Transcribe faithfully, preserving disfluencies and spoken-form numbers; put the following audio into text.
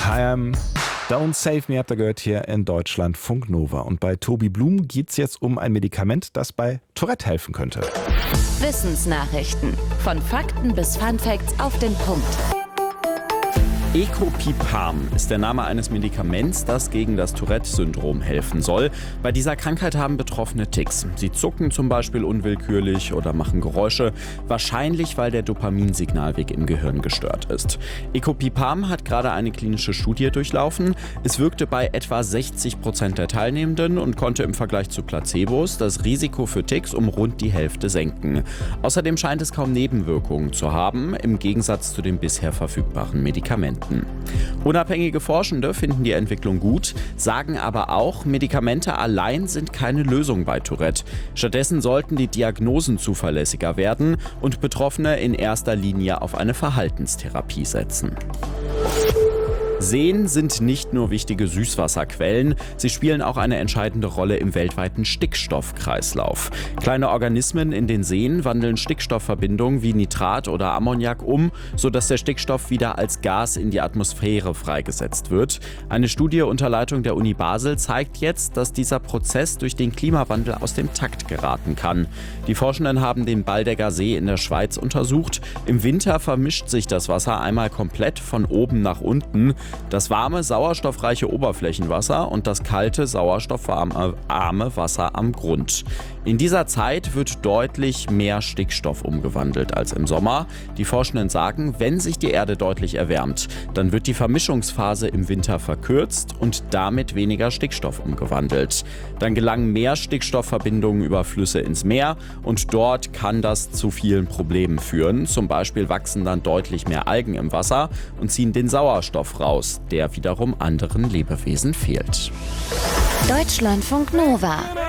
Ähm, Don't Save Me habt ihr gehört hier in Deutschland Funk Nova. Und bei Tobi Blum geht es jetzt um ein Medikament, das bei Tourette helfen könnte. Wissensnachrichten. Von Fakten bis Funfacts auf den Punkt. Ecopipam ist der Name eines Medikaments, das gegen das Tourette-Syndrom helfen soll. Bei dieser Krankheit haben Betroffene Tics. Sie zucken zum Beispiel unwillkürlich oder machen Geräusche, wahrscheinlich weil der Dopaminsignalweg im Gehirn gestört ist. Ecopipam hat gerade eine klinische Studie durchlaufen. Es wirkte bei etwa sechzig Prozent der Teilnehmenden und konnte im Vergleich zu Placebos das Risiko für Tics um rund die Hälfte senken. Außerdem scheint es kaum Nebenwirkungen zu haben, im Gegensatz zu den bisher verfügbaren Medikamenten. Unabhängige Forschende finden die Entwicklung gut, sagen aber auch, Medikamente allein sind keine Lösung bei Tourette. Stattdessen sollten die Diagnosen zuverlässiger werden und Betroffene in erster Linie auf eine Verhaltenstherapie setzen. Seen sind nicht nur wichtige Süßwasserquellen, sie spielen auch eine entscheidende Rolle im weltweiten Stickstoffkreislauf. Kleine Organismen in den Seen wandeln Stickstoffverbindungen wie Nitrat oder Ammoniak um, sodass der Stickstoff wieder als Gas in die Atmosphäre freigesetzt wird. Eine Studie unter Leitung der Uni Basel zeigt jetzt, dass dieser Prozess durch den Klimawandel aus dem Takt geraten kann. Die Forschenden haben den Baldegger See in der Schweiz untersucht. Im Winter vermischt sich das Wasser einmal komplett von oben nach unten. Das warme, sauerstoffreiche Oberflächenwasser und das kalte, sauerstoffarme Wasser am Grund. In dieser Zeit wird deutlich mehr Stickstoff umgewandelt als im Sommer. Die Forschenden sagen, wenn sich die Erde deutlich erwärmt, dann wird die Vermischungsphase im Winter verkürzt und damit weniger Stickstoff umgewandelt. Dann gelangen mehr Stickstoffverbindungen über Flüsse ins Meer und dort kann das zu vielen Problemen führen. Zum Beispiel wachsen dann deutlich mehr Algen im Wasser und ziehen den Sauerstoff raus, der wiederum anderen Lebewesen fehlt. Deutschlandfunk Nova.